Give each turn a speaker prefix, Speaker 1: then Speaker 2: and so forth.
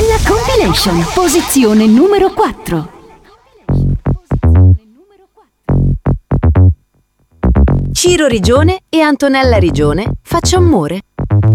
Speaker 1: Bella Compilation, posizione numero 4.
Speaker 2: Ciro Rigione e Antonella Rigione, Faccio amore.